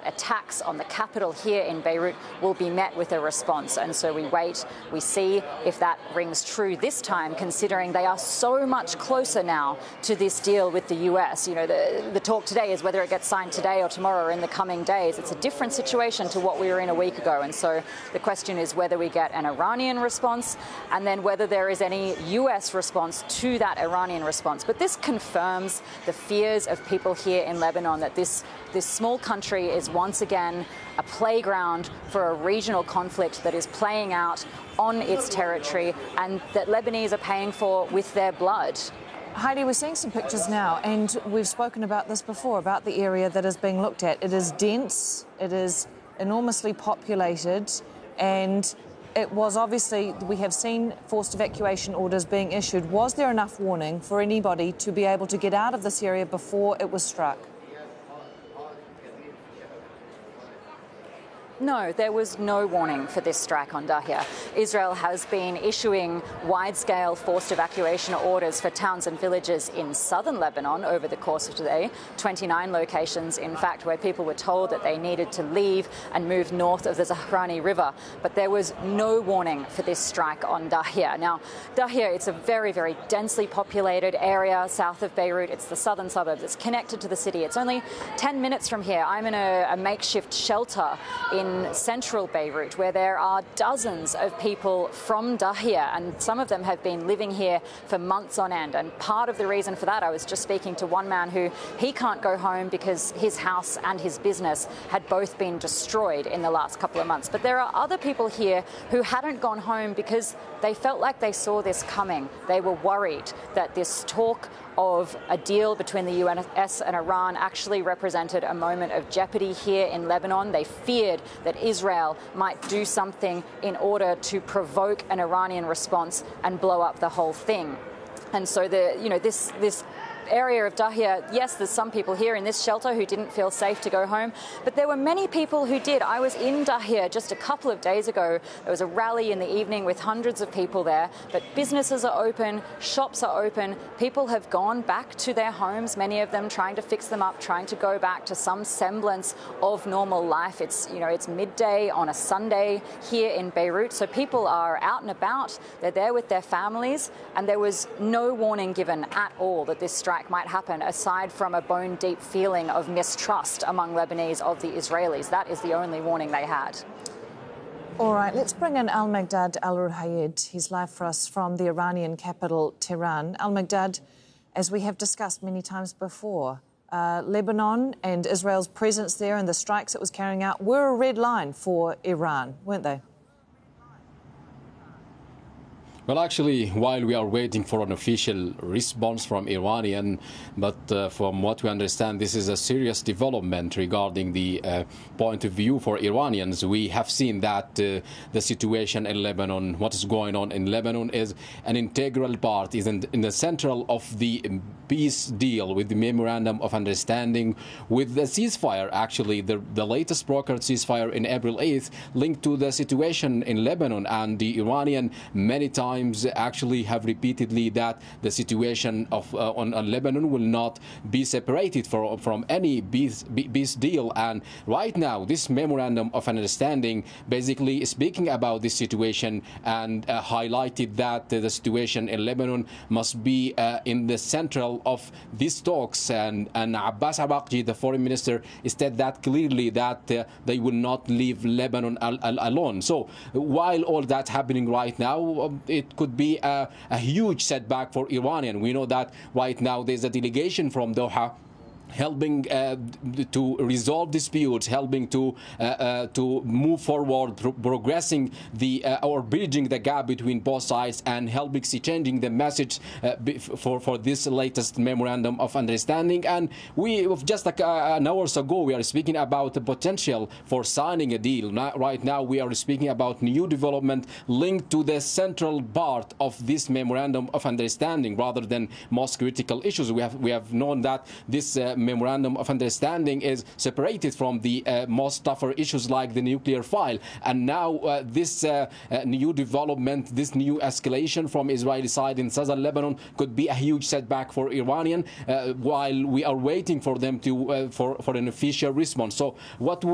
that attacks on the capital here in Beirut will be met with a response. And so we wait, we see if that rings true this time, considering they are so much closer now to this deal with the US. You know, the talk today is whether it gets signed today or tomorrow or in the coming days. It's a different situation to what we were in a week ago. And so the question is whether we get an Iranian response and then whether there is any US response to that Iranian response. But this confirms the fears of people here in Lebanon that this small country is once again a playground for a regional conflict that is playing out on its territory and that Lebanese are paying for with their blood. Heidi, we're seeing some pictures now, and we've spoken about this before, about the area that is being looked at. It is dense, it is enormously populated, and it was obviously, we have seen forced evacuation orders being issued. Was there enough warning for anybody to be able to get out of this area before it was struck? No, there was no warning for this strike on Dahya. Israel has been issuing wide-scale forced evacuation orders for towns and villages in southern Lebanon over the course of today. 29 locations, in fact, where people were told that they needed to leave and move north of the Zahrani River. But there was no warning for this strike on Dahya. Now, Dahya, it's a very, very densely populated area south of Beirut. It's the southern suburbs. It's connected to the city. It's only 10 minutes from here. I'm in a makeshift shelter in central Beirut, where there are dozens of people from Dahya, and some of them have been living here for months on end. And part of the reason for that, I was just speaking to one man who he can't go home because his house and his business had both been destroyed in the last couple of months. But there are other people here who hadn't gone home because they felt like they saw this coming. They were worried that this talk of a deal between the US and Iran actually represented a moment of jeopardy here in Lebanon. They feared that Israel might do something in order to provoke an Iranian response and blow up the whole thing. And so this area of Dahya, yes, there's some people here in this shelter who didn't feel safe to go home, but there were many people who did. I was in Dahya just a couple of days ago. There was a rally in the evening with hundreds of people there, but businesses are open, shops are open, people have gone back to their homes, many of them trying to fix them up, trying to go back to some semblance of normal life. It's midday on a Sunday here in Beirut, so people are out and about, they're there with their families, and there was no warning given at all that this strike might happen, aside from a bone-deep feeling of mistrust among Lebanese of the Israelis. That is the only warning they had. All right, let's bring in Al-Maqdad Al-Ruhayd. He's live for us from the Iranian capital, Tehran. Al-Maqdad, as we have discussed many times before, Lebanon and Israel's presence there and the strikes it was carrying out were a red line for Iran, weren't they? Well, actually, while we are waiting for an official response from Iranian, but from what we understand, this is a serious development regarding the point of view for Iranians. We have seen that the situation in Lebanon, what is going on in Lebanon, is an integral part, is in the central of the peace deal with the memorandum of understanding with the ceasefire. Actually, the latest brokered ceasefire in April 8th linked to the situation in Lebanon, and the Iranian many times actually have repeatedly that the situation of on Lebanon will not be separated from any peace deal. And right now, this memorandum of understanding basically speaking about this situation and highlighted that the situation in Lebanon must be in the central of these talks. And Abbas Araqchi, the foreign minister, said that clearly that they will not leave Lebanon alone. So while all that's happening right now, it could be a huge setback for Iranian. We know that right now there's a delegation from Doha helping to resolve disputes, helping to move forward, progressing or bridging the gap between both sides, and helping changing the message for this latest memorandum of understanding. And we just like an hours ago we are speaking about the potential for signing a deal. Right now we are speaking about new development linked to the central part of this memorandum of understanding rather than most critical issues. We have known that this memorandum of understanding is separated from the most tougher issues like the nuclear file. And now this new development, this new escalation from Israeli side in southern Lebanon could be a huge setback for Iranian while we are waiting for them to for an official response. So what